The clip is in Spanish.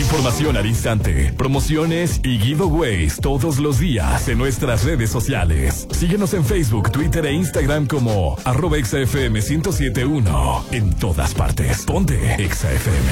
información al instante, promociones y giveaways todos los días en nuestras redes sociales. Síguenos en Facebook, Twitter e Instagram como @ExaFM 1071. En todas partes. Ponte Exa FM.